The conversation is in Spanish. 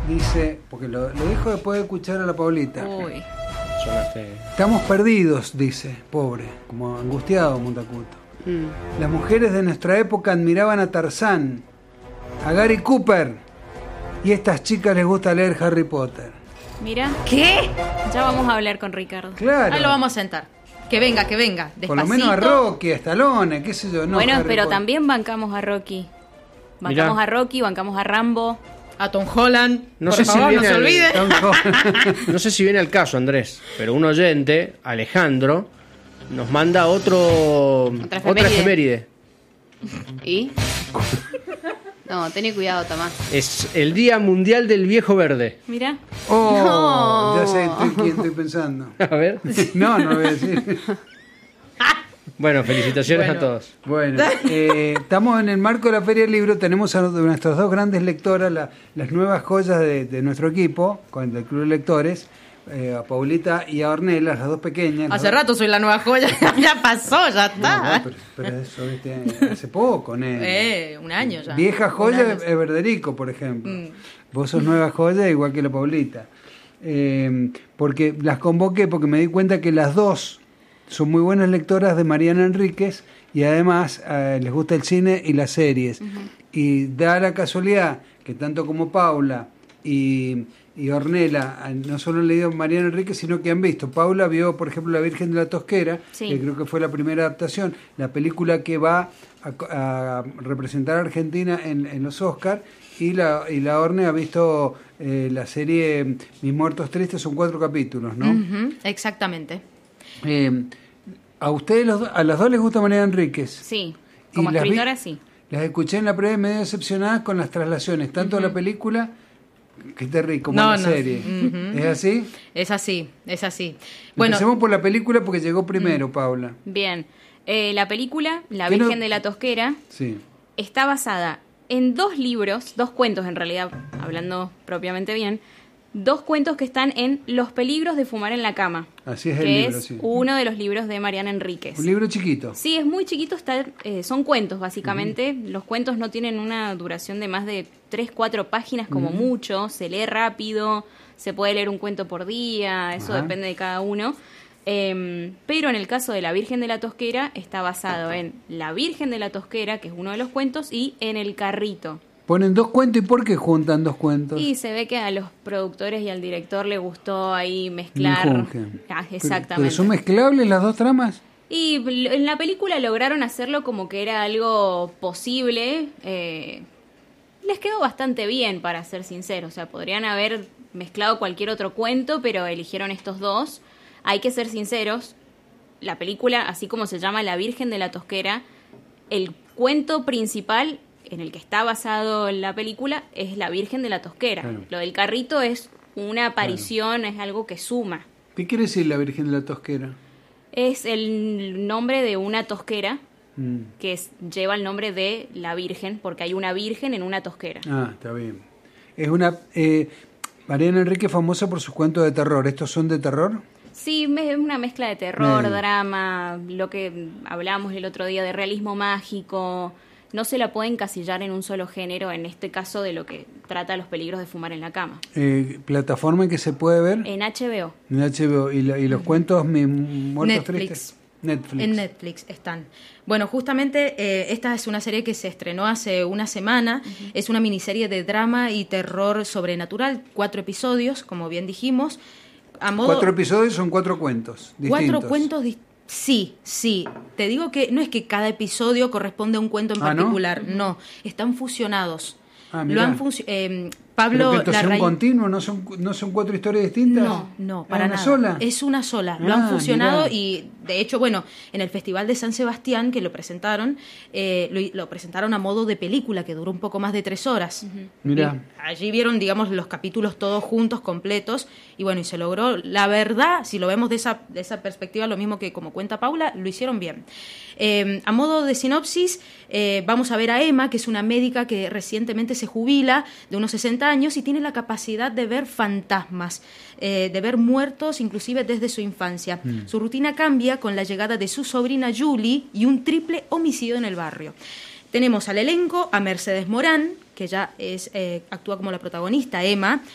dice, porque lo dijo después de escuchar a la Paulita. Uy. Estamos perdidos, dice, pobre, como angustiado Montacuto. Las mujeres de nuestra época admiraban a Tarzán, a Gary Cooper, y a estas chicas les gusta leer Harry Potter. Mira. ¿Qué? Ya vamos a hablar con Ricardo. Claro. Ahí lo vamos a sentar. Que venga, despacito. Por lo menos a Rocky, a Stallone, qué sé yo. No, bueno, Harry pero Potter. también bancamos a Rocky. Bancamos Mirá. a Rocky, bancamos a Rambo. A Tom Holland. No por sé si favor, no viene se al- olvide. No sé si viene al caso, Andrés, pero un oyente, Alejandro, nos manda otra efeméride. ¿Y? No, ten cuidado, Tomás. Es el Día Mundial del Viejo Verde. Mira. Oh, No. ya sé quién estoy pensando. A ver. No lo voy a decir. Bueno, felicitaciones Bueno. a todos. Bueno, estamos en el marco de la Feria del Libro, tenemos a nuestras dos grandes lectoras, las nuevas joyas de nuestro equipo, con el Club de Lectores, a Paulita y a Ornella, las dos pequeñas. Hace rato soy la nueva joya. Ya pasó, ya No, está. pero eso, viste, hace poco, ¿no? Un año ya. Vieja Un joya año. es Verderico, por ejemplo. Vos sos nueva joya igual que la Paulita. Porque las convoqué porque me di cuenta que las dos son muy buenas lectoras de Mariana Enríquez y además les gusta el cine y las series. Y da la casualidad que tanto como Paula y Ornella no solo han leído Mariana Enríquez, sino que han visto. Paula vio, por ejemplo, La Virgen de la Tosquera, Sí. que creo que fue la primera adaptación, la película que va a representar a Argentina en los Oscars, y la Orne ha visto la serie Mis Muertos Tristes, son 4 capítulos, ¿no? Ujú, exactamente. A ustedes, a las dos les gusta Mariana Enríquez. Sí. Y Como las vi- escritora, sí. Las escuché en la previa medio decepcionadas con las traslaciones, tanto de la película, que te rico, como No, la no. serie. Ujú. ¿Es así? Es así, es así. Bueno, Empecemos por la película porque llegó primero, Paula. Bien. La película, La ¿Qué no- Virgen de la Tosquera, Sí. está basada en 2 libros, 2 cuentos en realidad, hablando propiamente bien, 2 cuentos que están en Los peligros de fumar en la cama, Así es el que libro, es sí. uno de los libros de Mariana Enríquez. Un libro chiquito. Sí, es muy chiquito, son cuentos básicamente. Los cuentos no tienen una duración de más de 3-4 páginas como mucho, se lee rápido, se puede leer un cuento por día, eso Ajá. depende de cada uno. Pero en el caso de La Virgen de la Tosquera está basado en La Virgen de la Tosquera, que es uno de los cuentos, y en El Carrito. Ponen 2 cuentos, ¿y por qué juntan 2 cuentos? Y se ve que a los productores y al director le gustó ahí mezclar. Injungen. Exactamente. ¿Pero son mezclables las dos tramas? Y en la película lograron hacerlo como que era algo posible. Les quedó bastante bien, para ser sinceros. O sea, podrían haber mezclado cualquier otro cuento, pero eligieron estos 2. Hay que ser sinceros. La película, así como se llama La Virgen de la Tosquera, el cuento principal en el que está basado la película es La Virgen de la Tosquera. Claro. Lo del carrito es una aparición, es algo que suma. ¿Qué quiere decir la Virgen de la Tosquera? Es el nombre de una tosquera Mm. que lleva el nombre de la Virgen, porque hay una Virgen en una tosquera. Ah, está bien. Es una... Mariana Enrique es famosa por sus cuentos de terror. ¿Estos son de terror? Sí, es una mezcla de terror, Bien. drama, lo que hablábamos el otro día de realismo mágico. No se la puede encasillar en un solo género, en este caso de lo que trata los peligros de fumar en la cama. ¿Plataforma en que se puede ver? En HBO. En HBO. ¿Y los cuentos Mis Muertos Netflix. Tristes? Netflix. En Netflix están. Bueno, justamente esta es una serie que se estrenó hace una semana. Es una miniserie de drama y terror sobrenatural. 4 episodios, como bien dijimos. A modo, 4 episodios son 4 cuentos distintos. 4 cuentos Sí, sí. Te digo que no es que cada episodio corresponde a un cuento en Ah, ¿no? particular. No, están fusionados. Ah, Lo mirá. han Pablo ¿Pero que entonces es un Larraín- continuo? ¿No son 4 historias distintas? No, ¿Es para una nada. sola? Es una sola. Lo Ah, han fusionado mirá. y, de hecho, bueno, en el Festival de San Sebastián, que lo presentaron, lo presentaron a modo de película, que duró un poco más de 3 horas. Mirá. Y allí vieron, digamos, los capítulos todos juntos, completos, y bueno, y se logró. La verdad, si lo vemos de esa perspectiva, lo mismo que como cuenta Paula, lo hicieron bien. A modo de sinopsis, vamos a ver a Emma, que es una médica que recientemente se jubila, de unos 60 años, y tiene la capacidad de ver fantasmas, de ver muertos, inclusive desde su infancia. Su rutina cambia con la llegada de su sobrina Julie y un triple homicidio en el barrio. Tenemos al elenco a Mercedes Morán, que ya actúa como la protagonista, Emma,